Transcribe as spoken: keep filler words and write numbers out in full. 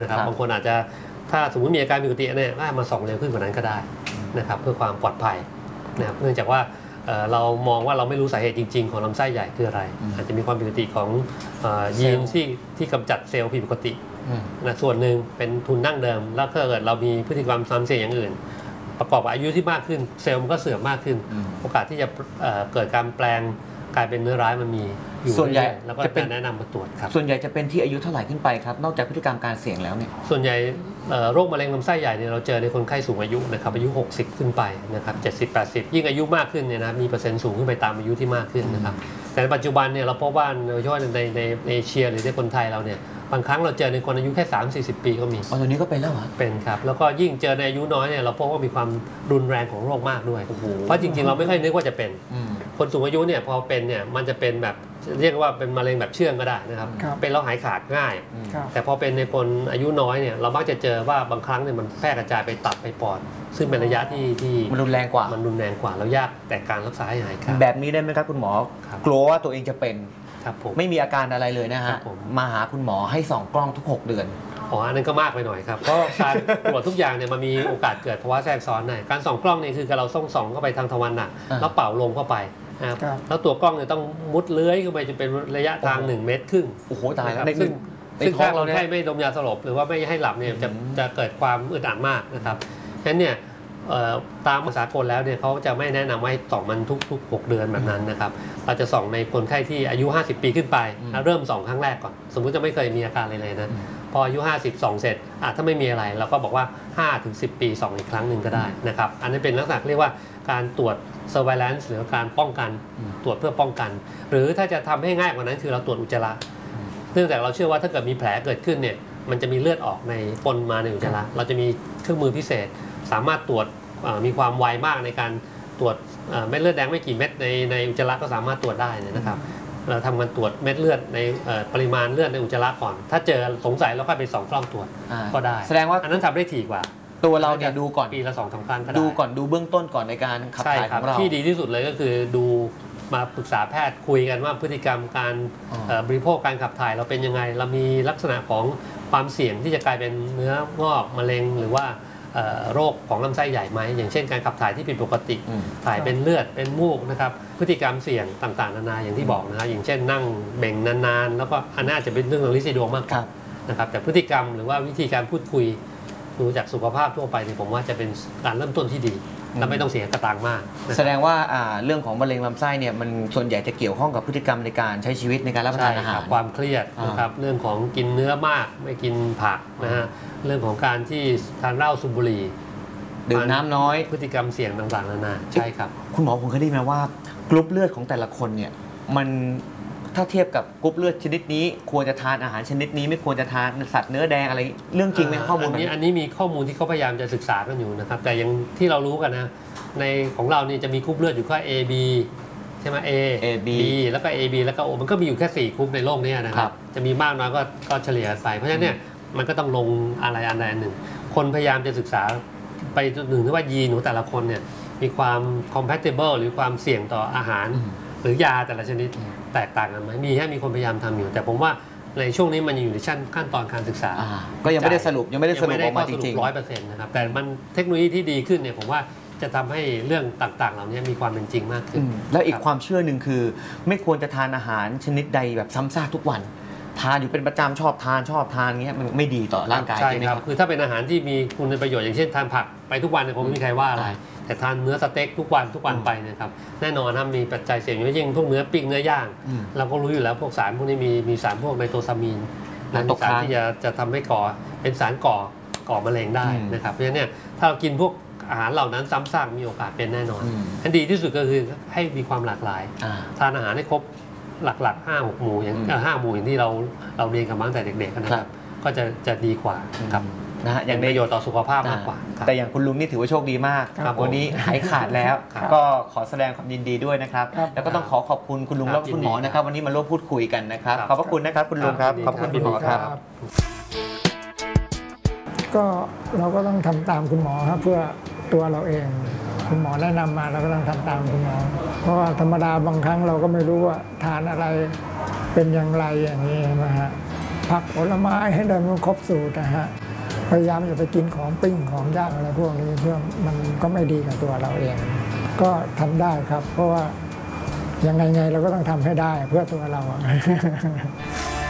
นะครับบางคนอาจจะถ้าสมมติมีอาการผิดปกติเนี่ยก็มาส่องเร็วขึ้นกว่านั้นก็ได้นะครับเพื่อความปลอดภัยนะครับเนื่องจากว่าเรามองว่าเราไม่รู้สาเหตุจริงๆของลำไส้ใหญ่คืออะไรอาจจะมีความผิดปกติของยีนที่ที่กำจัดเซลล์ผิดปกตินะส่วนหนึ่งเป็นทุนนั่งเดิมแล้วถ้าเกิดเรามีพฤติกรรมซ้ำเสี่ยงอย่างอื่นประกอบกับอายุที่มากขึ้นเซลล์มันก็เสื่อมมากขึ้นโอกาสที่จะเกิดการแปลงกลายเป็นเนื้อร้ายมันมีส่วนใหญ่แล้วก็จะเป็นแนะนำมาตรวจครับส่วนใหญ่จะเป็นที่อายุเท่าไหร่ขึ้นไปครับนอกจากพฤติกรรมการเสี่ยงแล้วเนี่ยส่วนใหญ่โรคมะเร็งลำไส้ใหญ่เนี่ยเราเจอในคนไข้สูงอายุนะครับอายุหกสิบขึ้นไปนะครับเจ็ดสิบ แปดสิบยิ่งอายุมากขึ้นเนี่ยนะมีเปอร์เซ็นต์สูงขึ้นไปตามอายุที่มากขึ้นนะครับแต่ในปัจจุบันเนี่ยเราพบว่าโดยเฉพาะในในเอเชียหรือในคนไทยเราเนี่ยบางครั้งเราเจอในคนอายุแค่สามสี่สิบปีก็มีอ๋อตัวนี้ก็เป็นแล้วเหรอเป็นครับแล้วก็ยิ่งเจอในอายุน้อยเนี่ยเราพบว่ามีความรุนแรงของโรคมากด้วยเพราะจริงๆเราไม่ค่อยนึกว่าจะเป็นคนสูงอายุเนี่ยพอเป็นเนี่ยมันจะเป็นแบบเรียกว่าเป็นมะเร็งแบบเชื่องก็ได้นะครับเป็นแล้วหายขาดง่ายแต่พอเป็นในคนอายุน้อยเนี่ยเรามักจะเจอว่าบางครั้งเนี่ยมันแพร่กระจายไปตับไปปอดซึ่งเป็นระยะที่ที่มันรุนแรงกว่ามันรุนแรงกว่าแล้วยากแต่การรักษาให้หายขาดแบบนี้ได้ไหมครับคุณหมอกลัวว่าตัวเองจะเป็นไม่มีอาการอะไรเลยนะฮะมาหาคุณหมอให้ส่องกล้องทุกหกเดือนอ๋ออันนั้นก็มากไปหน่อยครับเพราะการตรวจทุกอย่างเนี่ยมันมีโอกาสเกิดภาวะแทรกซ้อนได้การส่องกล้องนี่คือเราส่องส่องเข้าไปทางทวารหนักแล้วเป่าลมเข้าไปนะครับแล้วตัวกล้องเนี่ยต้องมุดเลื้อยขึ้นไปจนเป็นระยะทางหนึ่งเมตรครึ่งโอ้โหตายแล้วซึ่งซึ่งถ้าเราให้ไม่ดมยาสลบหรือว่าไม่ให้หลับเนี่ยจะจะเกิดความอึดอัดมากนะครับฉะนั้นเนี่ยตามสากลแล้วเนี่ยเขาจะไม่แนะนำว่าให้ส่องมันทุกๆหกเดือนแบบนั้นนะครับเราจะส่องในคนไข้ที่อายุห้าสิบปีขึ้นไปเริ่มส่องครั้งแรกก่อนสมมุติจะไม่เคยมีอาการอะไรเลยนะพออายุห้าสิบส่องเสร็จถ้าไม่มีอะไรเราก็บอกว่า ห้าถึงสิบ ปีส่องอีกครั้งหนึ่งก็ได้นะครับอันนี้เป็นลักษณะเรียกว่าการตรวจ surveillance หรือการป้องกันตรวจเพื่อป้องกันหรือถ้าจะทำให้ง่ายกว่านั้นคือเราตรวจอุจจาระเนื่องจากเราเชื่อว่าถ้าเกิดมีแผลเกิดขึ้นเนี่ยมันจะมีเลือดออกในปนมาในอุจจาระเราจะมีเครื่องมือพิเศษสามารถตรวจมีความไวมากในการตรวจเม็ดเลือดแดงไม่กี่เม็ดในในอุจจาระก็สามารถตรวจได้นะครับเราทำการตรวจเม็ดเลือดในปริมาณเลือดในอุจจาระก่อนถ้าเจอสงสัยเราก็ไปส่องกล้องตรวจก็ได้แสดงว่าอันนั้นทำได้ถี่กว่าตัวเราเนี่ยดูก่อนปีละสองสามครั้งก็ได้ดูก่อนดูเบื้องต้นก่อนในการขับถ่ายของเราที่ดีที่สุดเลยก็คือดูมาปรึกษาแพทย์คุยกันว่าพฤติกรรมการบริโภคการขับถ่ายเราเป็นยังไงเรามีลักษณะของความเสี่ยงที่จะกลายเป็นเนื้องอกมะเร็งหรือว่าโรคของลำไส้ใหญ่ไหมอย่างเช่นการขับถ่ายที่ผิดปกติถ่ายเป็นเลือดเป็นมูกนะครับพฤติกรรมเสี่ยงต่างๆนานาอย่างที่บอกนะครับอย่างเช่นนั่งเบ่งนานๆแล้วก็อันน่าจะเป็นเรื่องของลิซิดวงมากกว่านะครับแต่พฤติกรรมหรือว่าวิธีการพูดคุยดูจากสุขภาพทั่วไปเนี่ยผมว่าจะเป็นการเริ่มต้นที่ดีและไม่ต้องเสียกระตังมากแสดงว่าเรื่องของมะเร็งลำไส้เนี่ยมันส่วนใหญ่จะเกี่ยวข้องกับพฤติกรรมในการใช้ชีวิตในการรับประทานอาหารความเครียดนะครับเรื่องของกินเนื้อมากไม่กินผักนะฮะเรื่องของการที่ทานเหล้าสูบบุหรี่ดื่มน้ำน้อยพฤติกรรมเสี่ยงต่างๆนานาใช่ครับคุณหมอผมเคยได้ยินมาว่ากรุ๊ปเลือดของแต่ละคนเนี่ยมันถ้าเทียบกับกรุ๊ปเลือดชนิดนี้ควรจะทานอาหารชนิดนี้ไม่ควรจะทานสัตว์เนื้อแดงอะไรเรื่องจริงไหมข้อมูลนี้อันนี้มีข้อมูลที่เขาพยายามจะศึกษากันอยู่นะครับแต่ยังที่เรารู้กันนะในของเรานี่จะมีกรุ๊ปเลือดอยู่แค่ A B ใช่ไหม A B แล้วก็ A B แล้วก็ O มันก็มีอยู่แค่สี่กรุ๊ปในโลกนี้นะครับจะมีมากน้อยก็ก็เฉลี่ยไปเพราะฉะนั้นเนี่ยมันก็ต้องลงอะไรอันใดอันหนึ่งคนพยายามจะศึกษาไปจนถึงที่ว่ายีนของแต่ละคนเนี่ยมีความ compatible หรือความเสี่ยงต่ออาหารหรือยาแต่ละชนิดแตกต่างกันไหมมีให้มีคนพยายามทำอยู่แต่ผมว่าในช่วงนี้มันอยู่ในชั้นขั้นตอนการศึกษาก็ยังไม่ได้สรุปยังไม่ได้สรุปออกมาจริงๆร้อยเปอร์เซ็นต์นะครับแต่มันเทคโนโลยีที่ดีขึ้นเนี่ยผมว่าจะทำให้เรื่องต่างๆเหล่านี้มีความเป็นจริงมากขึ้นแล้วอีกความเชื่อหนึ่งคือไม่ควรจะทานอาหารชนิดใดแบบซ้ำซากทุกวันทานอยู่เป็นประจำชอบทานชอบทานเงี้ยมันไม่ดีต่อร่างกายใช่ครับคือถ้าเป็นอาหารที่มีคุณประโยชน์อย่างเช่นทานผักไปทุกวันเนี่ยคงไม่มีใครว่าอะไรแต่ทานเนื้อสเต็กทุกวันทุกวันไปนะครับแน่นอนนะมีปัจจัยเสี่ยงยิ่งพวกเนื้อปิ้งเนื้อย่างเราก็รู้อยู่แล้วพวกสารพวกนี้มีมีสารพวกไนโตรซามีนและสารที่จะจะทำให้ก่อเป็นสารก่อก่อมะเร็งได้นะครับเพราะฉะนั้นเนี่ยถ้าเรากินพวกอาหารเหล่านั้นซ้ำซากมีโอกาสเป็นแน่นอนอันดีที่สุดก็คือให้มีความหลากหลายทานอาหารให้ครบหลักๆห้าหกหมู่อย่างห้าหมู่อย่างที่เราเราเรียนกันมาตั้งแต่เด็กๆนะครับก็จะจะดีกว่าครับนะฮะอย่างประโยชน์ต่อสุขภาพมากกว่าแต่อย่างคุณลุงนี่ถือว่าโชคดีมากวันนี้หายขาดแล้วก็ขอแสดงความยินดีด้วยนะครับแล้วก็ต้องขอขอบคุณคุณลุงและคุณหมอนะครับวันนี้มาร่วมพูดคุยกันนะครับขอบพระคุณนะครับคุณลุงครับขอบคุณคุณหมอครับก็เราก็ต้องทำตามคุณหมอครับเพื่อตัวเราเองคุณหมอแนะนำมาเราก็ต้องทำตามคุณหมอเพราะว่าธรรมดาบางครั้งเราก็ไม่รู้ว่าทานอะไรเป็นอย่างไรอย่างนี้นะฮะผักผลไม้ให้ได้มันครบสูตรนะฮะพยายามอย่าไปกินของปิ้งของย่างอะไรพวกนี้เพื่อมันก็ไม่ดีกับตัวเราเอง ก็ทำได้ครับ เพราะว่ายังไงไงเราก็ต้องทำให้ได้เพื่อตัวเรา